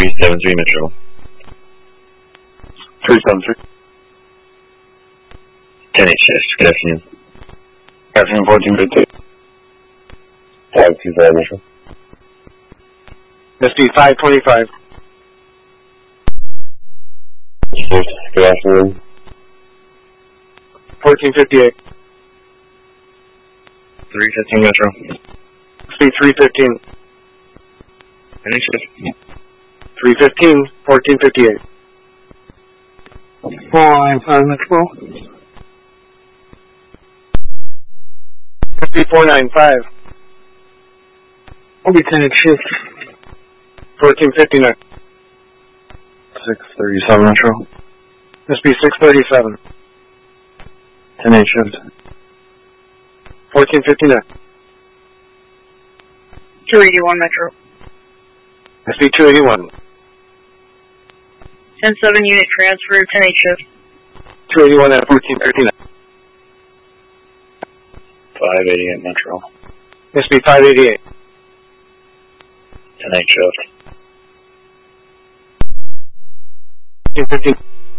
373 Metro. 373. 10-8 shift. Good afternoon. Good afternoon, 1458. 525 Metro. SB 525. Shift. Good afternoon. 1458. 315 Metro. SB 315. 10-8 shift. 315, 1458. 495 Metro. SB 495. I'll be 10 shift. 1459. 637 Metro. SB 637. 10-8 shift. 1459. 281 Metro. SB 281. 10-7 unit transfer, 10-8 shift. 281 at 1459. 588 Metro. SB 588. 10-8 shift. 1415.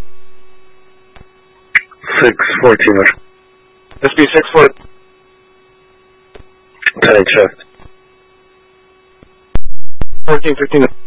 614 Metro. SB 64. 10-8 shift. 1459.